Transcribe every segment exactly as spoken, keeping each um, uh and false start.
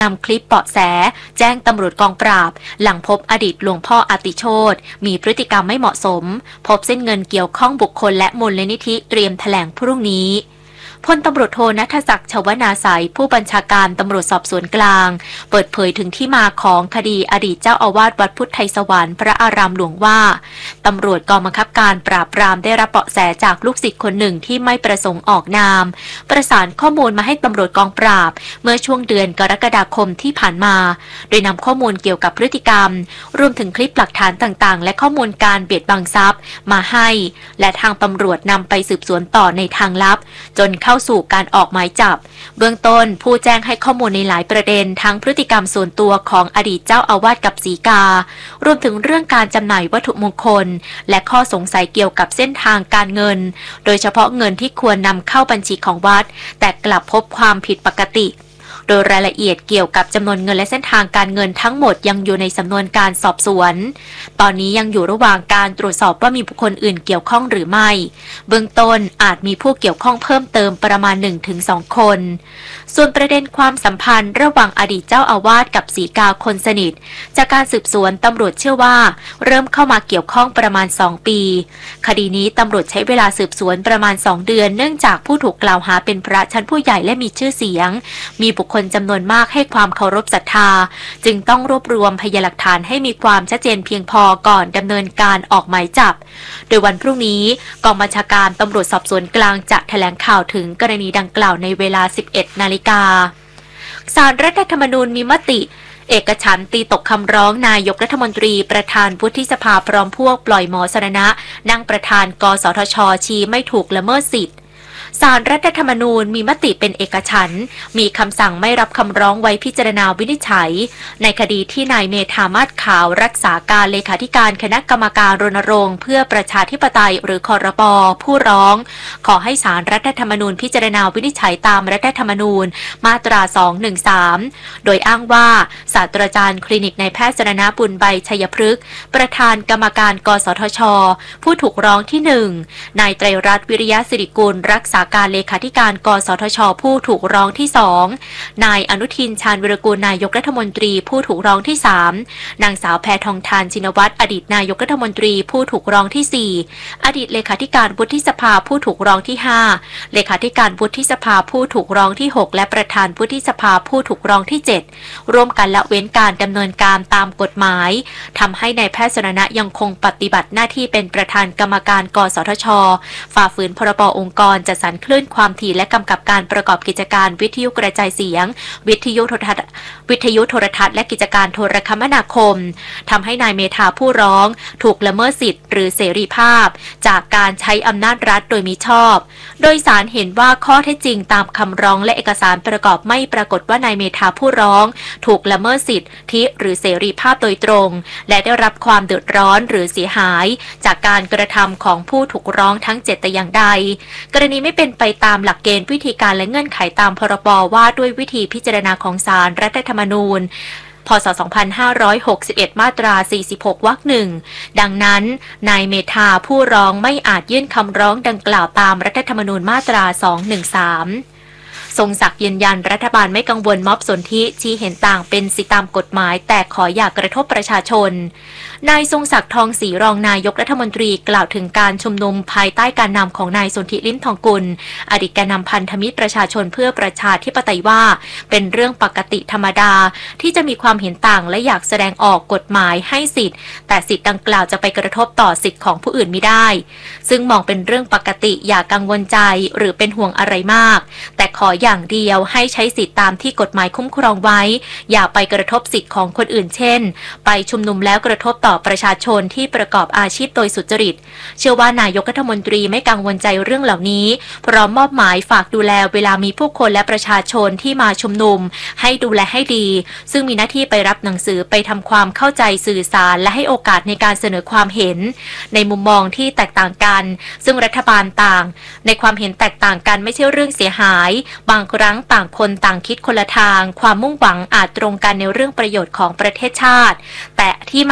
นำคลิปเบาะแสแจ้งตำรวจกองปราบหลังพบอดีตหลวงพ่ออติโชติมีพฤติกรรมไม่เหมาะสมพบเส้นเงินเกี่ยวข้องบุคคลและมูลนิธิเตรียมแถลงพรุ่งนี้พลตำรวจโทณัฐศักดิ์ ชวนาสายผู้บัญชาการตำรวจสอบสวนกลางเปิดเผยถึงที่มาของคดีอดีตเจ้าอาวาสวัดพุทธไทยสวรรค์พระอารามหลวงว่าตำรวจกองบังคับการปราบปรามได้รับเบาะแสจากลูกศิษย์คนหนึ่งที่ไม่ประสงค์ออกนามประสานข้อมูลมาให้ตำรวจกองปราบเมื่อช่วงเดือนกรกฎาคมที่ผ่านมาโดยนำข้อมูลเกี่ยวกับพฤติกรรมรวมถึงคลิปหลักฐานต่างๆและข้อมูลการเบียดบังทรัพย์มาให้และทางตำรวจนำไปสืบสวนต่อในทางลับจนเข้าสู่การออกหมายจับเบื้องต้นผู้แจ้งให้ข้อมูลในหลายประเด็นทั้งพฤติกรรมส่วนตัวของอดีตเจ้าอาวาสกับศรีการวมถึงเรื่องการจำหน่ายวัตถุมงคลและข้อสงสัยเกี่ยวกับเส้นทางการเงินโดยเฉพาะเงินที่ควรนำเข้าบัญชีของวัดแต่กลับพบความผิดปกติโดยรายละเอียดเกี่ยวกับจำนวนเงินและเส้นทางการเงินทั้งหมดยังอยู่ในสำนวนการสอบสวนตอนนี้ยังอยู่ระหว่างการตรวจสอบว่ามีบุคคลอื่นเกี่ยวข้องหรือไม่เบื้องต้นอาจมีผู้เกี่ยวข้องเพิ่มเติมประมาณ หนึ่งถึงสอง คนส่วนประเด็นความสัมพันธ์ระหว่างอดีตเจ้าอาวาสกับศรีกาคนสนิทจากการสืบสวนตำรวจเชื่อว่าเริ่มเข้ามาเกี่ยวข้องประมาณสองปีคดีนี้ตำรวจใช้เวลาสืบสวนประมาณสองเดือนเนื่องจากผู้ถูกกล่าวหาเป็นพระชั้นผู้ใหญ่และมีชื่อเสียงมีบุคคลจำนวนมากให้ความเคารพศรัทธาจึงต้องรวบรวมพยานหลักฐานให้มีความชัดเจนเพียงพอก่อนดำเนินการออกหมายจับโดยวันพรุ่งนี้กองบัญชาการตำรวจสอบสวนกลางจะแถลงข่าวถึงกรณีดังกล่าวในเวลา สิบเอ็ดนาฬิกาศาลรัฐธรรมนูญมีมติเอกฉันท์ตีตกคำร้องนายกรัฐมนตรีประธานวุฒิสภาพร้อมพวกปล่อยหมอสรณะนั่งประธานกสทช.ชี้ไม่ถูกละเมิดสิทธิศาลรัฐธรรมนูญมีมติเป็นเอกฉันท์มีคำสั่งไม่รับคำร้องไว้พิจารณาวินิจฉัยในคดีที่นายเมธามาศขาวรักษาการเลขาธิการคณะกรรมการรณรงค์เพื่อประชาธิปไตยหรือครป.ผู้ร้องขอให้ศาลรัฐธรรมนูญพิจารณาวินิจฉัยตามรัฐธรรมนูญมาตราสองหนึ่งสามโดยอ้างว่าศาสตราจารย์คลินิกนายแพทย์สรณบุญใบชัยพฤกษ์ประธานกรรมการกสทช.ผู้ถูกร้องที่หนึ่งนายไตรรัตน์วิริยะสิริกุลรักษาการเลขาธิการกสทช.ผู้ถูกร้องที่สองนายอนุทินชาญวิรากูลนายกรัฐมนตรีผู้ถูกร้องที่สามนางสาวแพทองธารชินวัตรอดีตนายกรัฐมนตรีผู้ถูกร้องที่สี่อดีตเลขาธิการวุฒิสภาผู้ถูกร้องที่ห้าเลขาธิการวุฒิสภาผู้ถูกร้องที่หกและประธานวุฒิสภาผู้ถูกร้องที่เจ็ดร่วมกันละเว้นการดำเนินการตามกฎหมายทำให้นายแพทย์สรณะยังคงปฏิบัติหน้าที่เป็นประธานกรรมการกสทช.ฝ่าฝืนพรบองค์กรจัดสรรคลื่นความถี่และกำกับการประกอบกิจการวิทยุกระจายเสียงวิทยุโทรทัศน์วิทยุโทรทัศน์และกิจการโทรคมนาคมทำให้นายเมธาผู้ร้องถูกละเมิดสิทธิ์หรือเสรีภาพจากการใช้อำนาจรัฐโดยมิชอบโดยศาลเห็นว่าข้อเท็จจริงตามคำร้องและเอกสารประกอบไม่ปรากฏว่านายเมธาผู้ร้องถูกละเมิดสิทธิหรือเสรีภาพโดยตรงและได้รับความเดือดร้อนหรือเสียหายจากการกระทำของผู้ถูกร้องทั้งเจ็ดแต่อย่างใดกรณีไม่เป็นไปตามหลักเกณฑ์วิธีการและเงื่อนไขตามพรบว่าด้วยวิธีพิจารณาของศาลรัฐธรรมนูญพ.ศ. สองพันห้าร้อยหกสิบเอ็ดมาตราสี่สิบหกวรรคหนึ่งดังนั้นนายเมธาผู้ร้องไม่อาจยื่นคำร้องดังกล่าวตามรัฐธรรมนูญมาตราสองหนึ่งสามทรงศักดิ์ยืนยันรัฐบาลไม่กังวลม็อบสนธิชี้เห็นต่างเป็นสิทธิตามกฎหมายแต่ขออย่ากระทบประชาชนนายทรงศักดิ์ทองศรีรองนายกรัฐมนตรีกล่าวถึงการชุมนุมภายใต้การนำของนายสนธิลิ้มทองกุลอดีตแกนนำพันธมิตรประชาชนเพื่อประชาธิปไตยว่าเป็นเรื่องปกติธรรมดาที่จะมีความเห็นต่างและอยากแสดงออกกฎหมายให้สิทธิ์แต่สิทธิ์ดังกล่าวจะไปกระทบต่อสิทธิ์ของผู้อื่นไม่ได้ซึ่งมองเป็นเรื่องปกติอย่ากังวลใจหรือเป็นห่วงอะไรมากแต่ขออย่างเดียวให้ใช้สิทธิตามที่กฎหมายคุ้มครองไว้อย่าไปกระทบสิทธิของคนอื่นเช่นไปชุมนุมแล้วกระทบต่อประชาชนที่ประกอบอาชีพโดยสุจริตเชื่อว่านายกรัฐมนตรีไม่กังวลใจเรื่องเหล่านี้พร้อมมอบหมายฝากดูแลเวลามีผู้คนและประชาชนที่มาชุมนุมให้ดูแลให้ดีซึ่งมีหน้าที่ไปรับหนังสือไปทำความเข้าใจสื่อสารและให้โอกาสในการเสนอความเห็นในมุมมองที่แตกต่างกันซึ่งรัฐบาลต่างในความเห็นแตกต่างกันไม่ใช่เรื่องเสียหายบางครั้งต่างคนต่างคิดคนละทางความมุ่งหวังอาจตรงกันในเรื่องประโยชน์ของประเทศชาติแต่ที่มาอาจจะ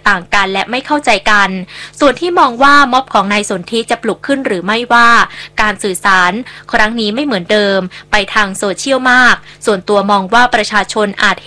ต่างกันและไม่เข้าใจกันส่วนที่มองว่าม็อบของนายสนธิจะปลุกขึ้นหรือไม่ว่าการสื่อสารครั้งนี้ไม่เหมือนเดิมไปทางโซเชียลมากส่วนตัวมองว่าประชาชนอาจ